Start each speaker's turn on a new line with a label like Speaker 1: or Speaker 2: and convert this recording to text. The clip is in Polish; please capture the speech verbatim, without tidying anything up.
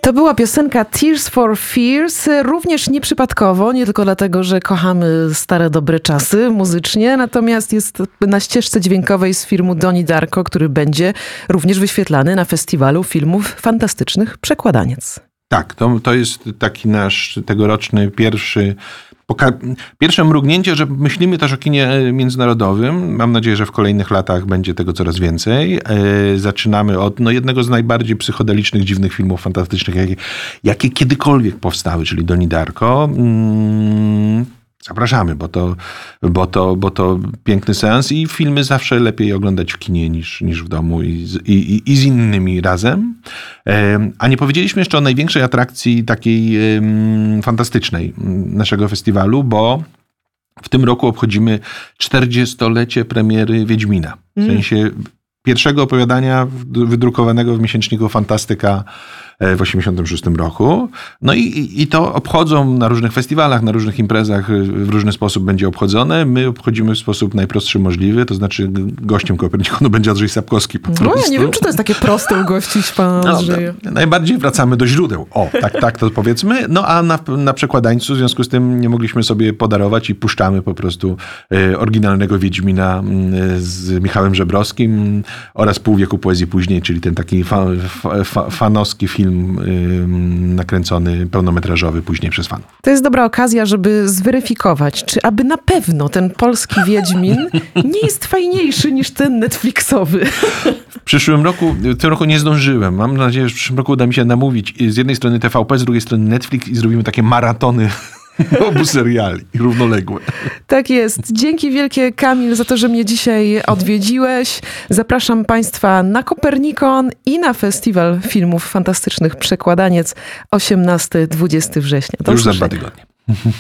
Speaker 1: To była piosenka Tears for Fears, również nieprzypadkowo, nie tylko dlatego, że kochamy stare, dobre czasy muzycznie, natomiast jest na ścieżce dźwiękowej z filmu Donnie Darko, który będzie również wyświetlany na festiwalu filmów fantastycznych Przekładaniec.
Speaker 2: Tak, to, to jest taki nasz tegoroczny pierwszy Poka- Pierwsze mrugnięcie, że myślimy też o kinie międzynarodowym. Mam nadzieję, że w kolejnych latach będzie tego coraz więcej. Yy, zaczynamy od no, jednego z najbardziej psychodelicznych, dziwnych filmów fantastycznych, jakie, jakie kiedykolwiek powstały, czyli Donnie Darko. Yy, zapraszamy, bo to, bo, to, bo to piękny seans i filmy zawsze lepiej oglądać w kinie niż, niż w domu i z, i, i z innymi razem. Yy, a nie powiedzieliśmy jeszcze o największej atrakcji takiej yy, fantastycznej naszego festiwalu, bo w tym roku obchodzimy czterdziestolecie premiery Wiedźmina. W sensie pierwszego opowiadania wydrukowanego w miesięczniku Fantastyka w osiemdziesiątym szóstym roku. No i, i to obchodzą na różnych festiwalach, na różnych imprezach, w różny sposób będzie obchodzone. My obchodzimy w sposób najprostszy możliwy, to znaczy gościem Kopernikonu będzie Andrzej Sapkowski. Po
Speaker 1: no ja nie wiem, czy to jest takie proste ugościć pana Andrzeja.
Speaker 2: No, najbardziej wracamy do źródeł. O, tak, tak to powiedzmy. No a na, na Przekładańcu w związku z tym nie mogliśmy sobie podarować i puszczamy po prostu e, oryginalnego Wiedźmina e, z Michałem Żebrowskim oraz Pół wieku poezji później, czyli ten taki fa, fa, fa, fanowski film Film y, nakręcony, pełnometrażowy później przez fanów.
Speaker 1: To jest dobra okazja, żeby zweryfikować, czy aby na pewno ten polski Wiedźmin nie jest fajniejszy niż ten Netflixowy.
Speaker 2: W przyszłym roku, w tym roku nie zdążyłem. Mam nadzieję, że w przyszłym roku uda mi się namówić z jednej strony T V P, z drugiej strony Netflix i zrobimy takie maratony obu seriali, równoległe.
Speaker 1: Tak jest. Dzięki wielkie, Kamil, za to, że mnie dzisiaj odwiedziłeś. Zapraszam Państwa na Kopernikon i na Festiwal Filmów Fantastycznych Przekładaniec osiemnastego do dwudziestego września. Do
Speaker 2: Już za
Speaker 1: usłyszenia.
Speaker 2: dwa tygodnie.